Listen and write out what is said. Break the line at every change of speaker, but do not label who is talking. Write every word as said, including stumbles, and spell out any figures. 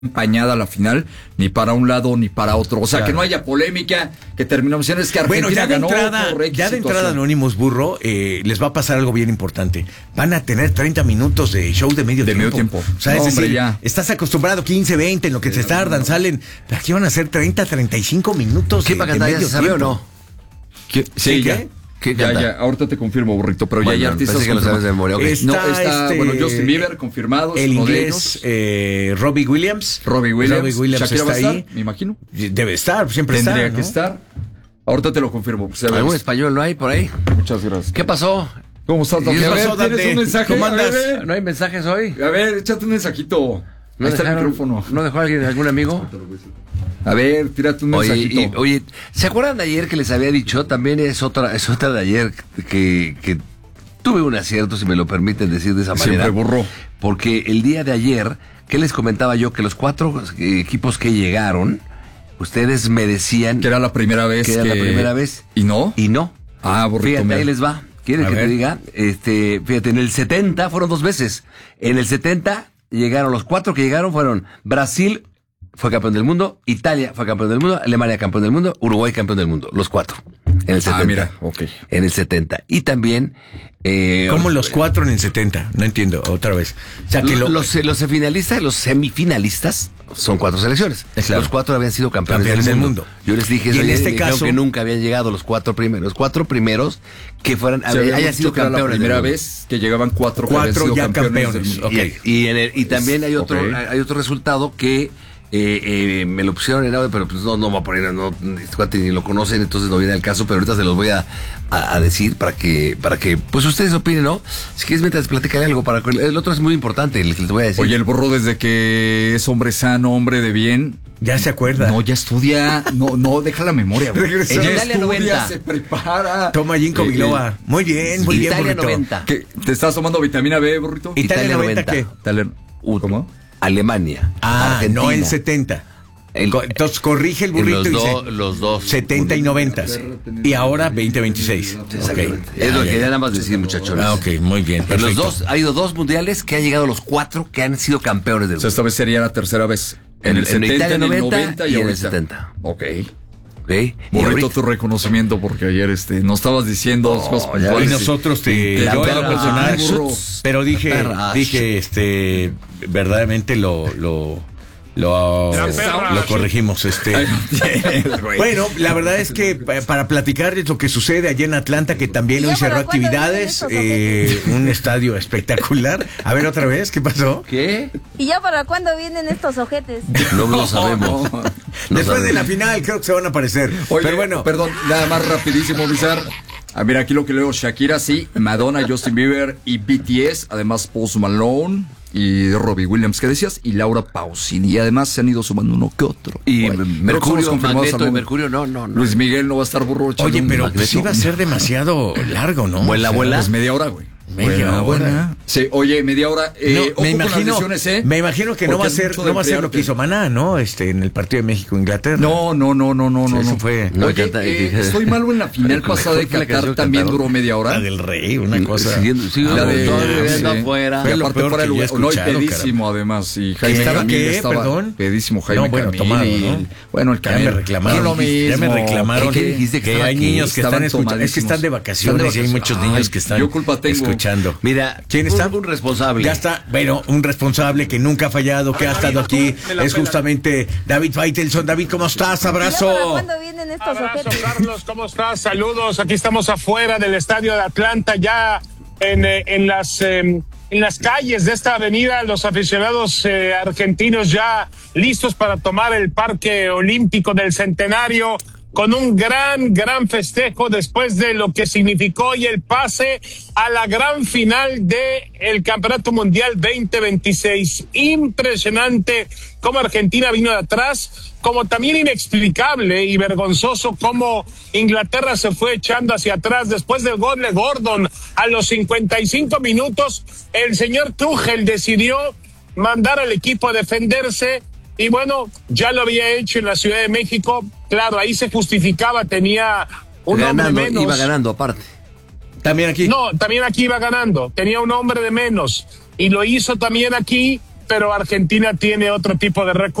empañada la final, ni para un lado ni para otro. O sea, claro, que no haya polémica, que terminamos diciendo es que Argentina
bueno, ya de
ganó
entrada,
por X
ya de
situación.
entrada, Anónimos Burro, eh, les va a pasar algo bien importante. Van a tener treinta minutos de show de medio
de
tiempo.
medio tiempo.
O sea,
no,
es
hombre,
decir,
ya.
estás acostumbrado quince, veinte, en lo que sí, se tardan, no. salen. Pero aquí van a ser treinta, treinta y cinco minutos
¿Qué
de, de
medio
medio
sabe
tiempo.
o no?
¿Qué? Sí,
¿Sí,
ya.
qué?
¿Qué ya, ya, ahorita te confirmo, burrito, pero
bueno,
ya hay artistas
que lo sabes de memoria. Okay.
Está,
no, está,
este,
bueno, Justin Bieber confirmado.
El inglés, eh, Robbie Williams.
Robbie Williams.
Robbie Williams
Shakira
está
va a estar,
ahí.
me imagino.
Debe estar, siempre
Tendría
está,
que
¿no?
estar. Ahorita te lo confirmo. Pues,
¿Algún español no hay por ahí?
Muchas gracias.
¿Qué pasó?
¿Cómo estás,
¿Qué
a
pasó,
ver, ¿tienes
Dante?
un mensaje?
¿Cómo andas?
A
¿No hay mensajes hoy?
ver, a ver, échate un mensajito.
¿No
Ahí está
dejaron,
el micrófono.
¿No dejó alguien, algún amigo?
A ver, tírate un
Oye,
mensajito.
y, oye, ¿se acuerdan de ayer que les había dicho? También es otra, es otra de ayer que, que tuve un acierto, si me lo permiten decir de esa manera.
Siempre borró.
Porque el día de ayer, ¿qué les comentaba yo? Que los cuatro equipos que llegaron, ustedes me decían
que era la primera vez.
Que era
que...
la primera vez.
¿Y no?
Y no.
Ah, burrito.
Fíjate, ahí les va. ¿Quieres que
ver.
te diga? Este, fíjate, en el setenta fueron dos veces. En el setenta llegaron, los cuatro que llegaron fueron Brasil, fue campeón del mundo, Italia fue campeón del mundo, Alemania campeón del mundo, Uruguay campeón del mundo, los cuatro. En el setenta.
Ah, mira, ok.
En el setenta. Y también... Eh,
¿Cómo los cuatro en el setenta? No entiendo, otra vez. O sea, que lo...
los, los finalistas, los semifinalistas son cuatro selecciones.
Claro.
Los cuatro habían sido campeones,
campeones
del,
del
mundo.
mundo.
Yo les dije
y
eso
en
ayer,
este
y me dijeron
caso
que nunca habían llegado los cuatro primeros. Los cuatro primeros que fueran,
Sí,
habían, hayan sido
que era
campeones.
la primera
del mundo.
vez que llegaban cuatro,
Cuatro
que
ya
sido campeones.
campeones.
del mundo.
Okay.
Y, y, en el, y también hay otro,
Okay.
hay otro resultado que eh, eh, me lo pusieron en audio, pero pues no, no va a poner, no, este cuate ni lo conocen, entonces no viene al caso, pero ahorita se los voy a, a, a decir para que, para que, pues ustedes opinen, ¿no? Si quieres, mientras platicaré algo, para que el otro es muy importante, el que les voy a decir.
Oye, el burro desde que es hombre sano, hombre de bien.
Ya se acuerda.
No, ya estudia. No, no, deja la memoria, güey.
Regresó.
Ella
Italia
estudia,
noventa.
se prepara.
Toma Ginkgo
Eh,
biloba. Muy bien, muy bien,
Italia
burrito.
noventa.
¿Qué? ¿Te estás tomando vitamina B, burrito?
Italia
Italia
noventa,
noventa.
¿qué?
Dale. ¿Cómo?
Alemania.
Ah,
Argentina.
no el setenta.
El-
Co- Entonces corrige el burrito
los,
y
do-
dice
los dos.
setenta y noventa. Y ahora veinte veintiséis.
Exactamente.
Ok.
Es lo
Ya,
que
ya.
quería nada más decir, muchachones.
Ah, ok, muy bien.
En los
Perfecto.
dos, ha habido dos mundiales que han llegado los cuatro que han sido campeones del
O sea, esta
mundo.
vez sería la tercera vez.
En el- en Italia
en el
noventa
noventa
y en el
ahorita.
setenta.
Ok.
¿Ok? Y
Burrito,
ahorita-
tu reconocimiento, porque ayer este, nos estabas diciendo
No,
cosas
ya
puntuales.
Y nosotros te,
Te
yo en
perra,
lo personal,
burro.
pero dije,
perra.
dije, este, verdaderamente lo, lo, lo,
La perra.
lo corregimos, este.
Ay, güey.
Bueno, la verdad es que pa- para platicarles lo que sucede allá en Atlanta, que también
¿Y
hoy
ya
cerró
para cuándo
actividades,
vienen estos
eh, un estadio espectacular. A ver otra vez, ¿qué pasó?
¿Qué?
¿Y ya para cuándo vienen estos ojetes?
No lo sabemos.
No.
No
Después
sabemos.
de la final creo que se van a aparecer.
Oye,
pero bueno,
perdón, nada más rapidísimo, Bizar. A ver, aquí lo que leo, Shakira, sí, Madonna, Justin Bieber y B T S, además Post Malone y Robbie Williams, ¿qué decías? Y Laura Pausini, y además se han ido sumando uno que otro.
Y
Bueno, creo que
Mercurio,
somos confirmados
Magneto
al
y
mundo.
Mercurio, no, no, no.
Luis Miguel no va a estar burro. echando
oye,
un
pero
magneto.
pues iba a ser demasiado largo, ¿no?
Vuela,
O sea,
vuela.
Pues media hora, güey.
Media
Buena,
hora.
buena. Sí, oye, media hora. Eh,
No,
ojo
me
con las
imagino,
lesiones, ¿eh?
me imagino que no
Porque
va a
es
ser,
mucho
no
de
va a ser lo que
emplearte.
hizo Maná, ¿no? Este, en el partido de México Inglaterra.
No, no, no, no, no,
Sí,
no.
eso
no.
fue-
No,
Oye,
canta-
eh, estoy malo en la final
¿Cómo
pasada de
fue la
Qatar,
canción que
también
cantaron?
duró media hora.
La del Rey, una cosa.
Siguiendo- sigo
La de
todavía
sí.
ando afuera.
Y
Fue lo
aparte
peor
fuera
que
el
yo he
no, y
escuchado,
pedísimo además. Y Jaime
¿Estaba
Camil
qué?
estaba
Perdón.
pedísimo Jaime
No, bueno,
Camil
tomado,
y-
¿no?
Bueno, el
Ya
Camil.
me reclamaron.
No es lo
Ya me
mismo.
reclamaron
¿Qué dijiste?
que
¿Estaba
hay
qué?
niños que están
Estaban
escuchando. Es que están de
tomadísimos.
vacaciones
Están de
y hay muchos
vacaciones.
niños
Ay,
que están
yo culpa tengo.
escuchando.
Mira,
¿Quién está?
Un, un responsable.
Ya está, bueno, un responsable que nunca ha fallado, que ha estado aquí, es justamente David Faitelson. David, ¿cómo estás?
¿Y ya para
Abrazo.
cuándo vienen estos
Abrazo,
ojetes?
Carlos, ¿cómo estás? Saludos. Aquí estamos afuera del estadio de Atlanta, ya en, eh, en las eh, en las calles de esta avenida. Los aficionados eh, argentinos ya listos para tomar el Parque Olímpico del Centenario, con un gran, gran festejo después de lo que significó hoy el pase a la gran final de el Campeonato Mundial veinte veintiséis. Impresionante cómo Argentina vino de atrás, como también inexplicable y vergonzoso cómo Inglaterra se fue echando hacia atrás después del gol de Gordon a los cincuenta y cinco minutos. El señor Tuchel decidió mandar al equipo a defenderse. Y bueno, ya lo había hecho en la Ciudad de México. Claro, ahí se justificaba, tenía un
ganando,
hombre menos.
iba ganando aparte.
También aquí.
No, también aquí iba ganando. Tenía un hombre de menos. Y lo hizo también aquí, pero Argentina tiene otro tipo de recursos.